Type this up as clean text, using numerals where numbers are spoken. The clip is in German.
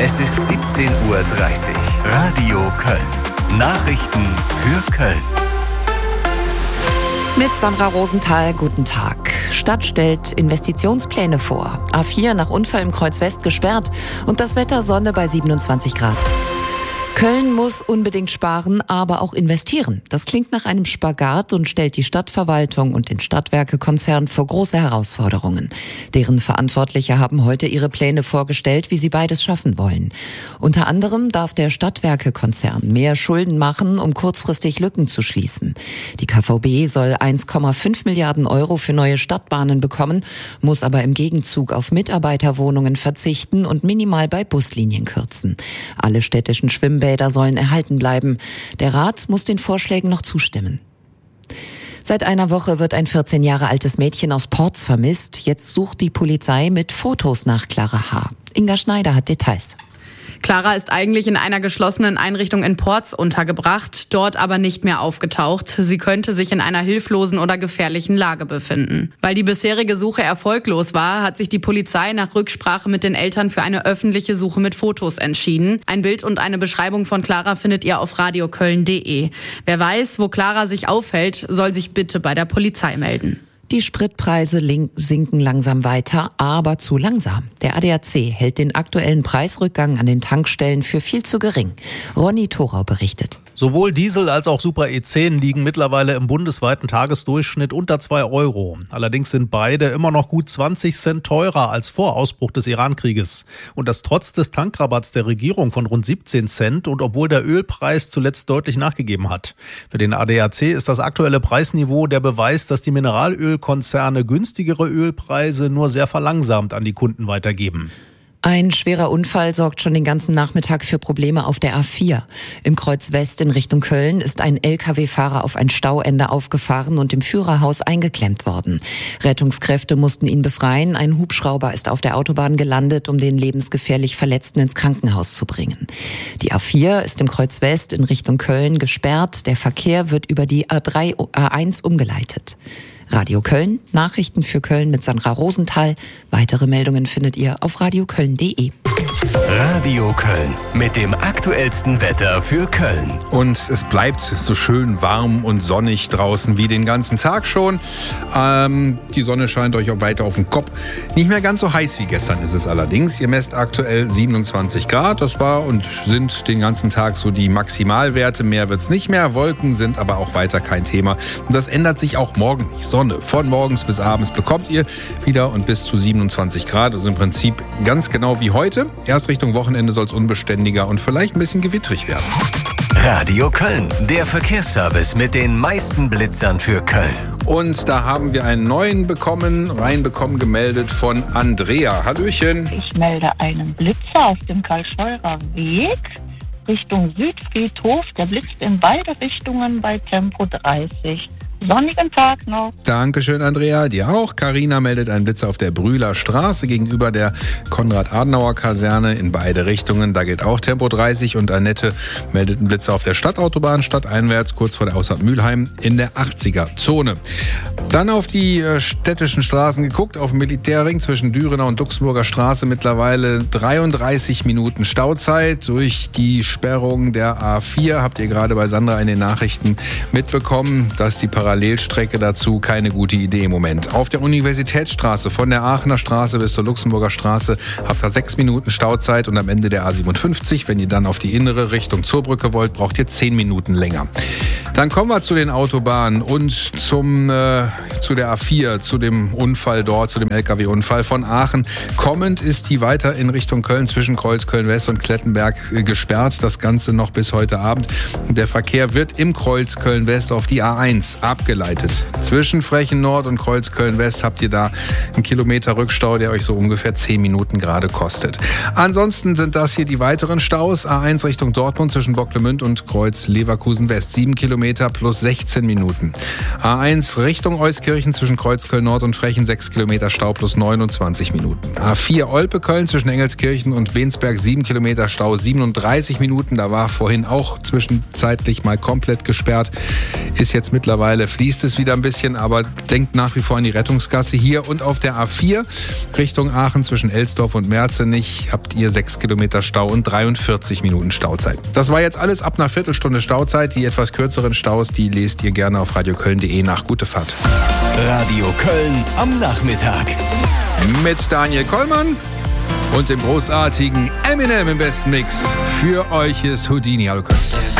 Es ist 17:30 Uhr. Radio Köln. Nachrichten für Köln. Mit Sandra Rosenthal, guten Tag. Stadt stellt Investitionspläne vor. A4 nach Unfall im Kreuz West gesperrt und das Wetter Sonne bei 27 Grad. Köln muss unbedingt sparen, aber auch investieren. Das klingt nach einem Spagat und stellt die Stadtverwaltung und den Stadtwerke-Konzern vor große Herausforderungen. Deren Verantwortliche haben heute ihre Pläne vorgestellt, wie sie beides schaffen wollen. Unter anderem darf der Stadtwerke-Konzern mehr Schulden machen, um kurzfristig Lücken zu schließen. Die KVB soll 1,5 Milliarden Euro für neue Stadtbahnen bekommen, muss aber im Gegenzug auf Mitarbeiterwohnungen verzichten und minimal bei Buslinien kürzen. Alle städtischen Schwimmbäder sollen erhalten bleiben. Der Rat muss den Vorschlägen noch zustimmen. Seit einer Woche wird ein 14 Jahre altes Mädchen aus Porz vermisst. Jetzt sucht die Polizei mit Fotos nach Clara H. Inga Schneider hat Details. Clara ist eigentlich in einer geschlossenen Einrichtung in Porz untergebracht, dort aber nicht mehr aufgetaucht. Sie könnte sich in einer hilflosen oder gefährlichen Lage befinden. Weil die bisherige Suche erfolglos war, hat sich die Polizei nach Rücksprache mit den Eltern für eine öffentliche Suche mit Fotos entschieden. Ein Bild und eine Beschreibung von Clara findet ihr auf radioköln.de. Wer weiß, wo Clara sich aufhält, soll sich bitte bei der Polizei melden. Die Spritpreise sinken langsam weiter, aber zu langsam. Der ADAC hält den aktuellen Preisrückgang an den Tankstellen für viel zu gering. Ronny Thorau berichtet. Sowohl Diesel als auch Super E10 liegen mittlerweile im bundesweiten Tagesdurchschnitt unter 2 Euro. Allerdings sind beide immer noch gut 20 Cent teurer als vor Ausbruch des Iran-Krieges. Und das trotz des Tankrabatts der Regierung von rund 17 Cent und obwohl der Ölpreis zuletzt deutlich nachgegeben hat. Für den ADAC ist das aktuelle Preisniveau der Beweis, dass die Mineralölkonzerne günstigere Ölpreise nur sehr verlangsamt an die Kunden weitergeben. Ein schwerer Unfall sorgt schon den ganzen Nachmittag für Probleme auf der A4. Im Kreuz West in Richtung Köln ist ein Lkw-Fahrer auf ein Stauende aufgefahren und im Führerhaus eingeklemmt worden. Rettungskräfte mussten ihn befreien. Ein Hubschrauber ist auf der Autobahn gelandet, um den lebensgefährlich Verletzten ins Krankenhaus zu bringen. Die A4 ist im Kreuz West in Richtung Köln gesperrt. Der Verkehr wird über die A1 umgeleitet. Radio Köln, Nachrichten für Köln mit Sandra Rosenthal. Weitere Meldungen findet ihr auf radioköln.de. Radio Köln mit dem aktuellsten Wetter für Köln. Und es bleibt so schön warm und sonnig draußen wie den ganzen Tag schon. Die Sonne scheint euch auch weiter auf den Kopf. Nicht mehr ganz so heiß wie gestern ist es allerdings. Ihr messt aktuell 27 Grad. Das war und sind den ganzen Tag so die Maximalwerte. Mehr wird's nicht mehr. Wolken sind aber auch weiter kein Thema. Und das ändert sich auch morgen nicht. Sonne von morgens bis abends bekommt ihr wieder und bis zu 27 Grad. Also im Prinzip ganz genau wie heute. Erst Richtung Wochenende soll es unbeständiger und vielleicht ein bisschen gewittrig werden. Radio Köln, der Verkehrsservice mit den meisten Blitzern für Köln. Und da haben wir einen neuen reinbekommen, gemeldet von Andrea. Hallöchen. Ich melde einen Blitzer auf dem Karl-Scheurer Weg Richtung Südfriedhof. Der blitzt in beide Richtungen bei Tempo 30. Sonnigen Tag noch. Dankeschön, Andrea. Dir auch. Carina meldet einen Blitzer auf der Brühler Straße gegenüber der Konrad-Adenauer-Kaserne in beide Richtungen. Da geht auch Tempo 30. Und Annette meldet einen Blitzer auf der Stadtautobahn stadteinwärts, kurz vor der Ausfahrt Mülheim in der 80er-Zone. Dann auf die städtischen Straßen geguckt, auf dem Militärring zwischen Dürener und Duxburger Straße mittlerweile 33 Minuten Stauzeit. Durch die Sperrung der A4 habt ihr gerade bei Sandra in den Nachrichten mitbekommen, dass die Parallelstrecke dazu keine gute Idee im Moment. Auf der Universitätsstraße von der Aachener Straße bis zur Luxemburger Straße habt ihr 6 Minuten Stauzeit und am Ende der A57, wenn ihr dann auf die innere Richtung zur Brücke wollt, braucht ihr 10 Minuten länger. Dann kommen wir zu den Autobahnen und zu der A4, zu dem Unfall dort, zu dem LKW-Unfall von Aachen. Kommend ist die weiter in Richtung Köln zwischen Kreuz Köln-West und Klettenberg gesperrt. Das Ganze noch bis heute Abend. Der Verkehr wird im Kreuz Köln-West auf die A1 abgeleitet. Zwischen Frechen Nord und Kreuz Köln-West habt ihr da einen Kilometer Rückstau, der euch so ungefähr 10 Minuten gerade kostet. Ansonsten sind das hier die weiteren Staus. A1 Richtung Dortmund zwischen Bocklemünd und Kreuz Leverkusen-West. 7 Kilometer Kilometer plus 16 Minuten. A1 Richtung Euskirchen zwischen Kreuzköln Nord und Frechen 6 Kilometer Stau plus 29 Minuten. A4 Olpe-Köln zwischen Engelskirchen und Bensberg 7 Kilometer Stau 37 Minuten. Da war vorhin auch zwischenzeitlich mal komplett gesperrt. Ist jetzt mittlerweile, fließt es wieder ein bisschen, aber denkt nach wie vor an die Rettungsgasse hier. Und auf der A4 Richtung Aachen zwischen Elsdorf und Merzenich habt ihr 6 Kilometer Stau und 43 Minuten Stauzeit. Das war jetzt alles ab einer Viertelstunde Stauzeit. Die etwas kürzeren Staus, die lest ihr gerne auf radioköln.de nach. Gute Fahrt. Radio Köln am Nachmittag. Mit Daniel Kollmann und dem großartigen Eminem im besten Mix. Für euch ist Houdini. Hallo Köln.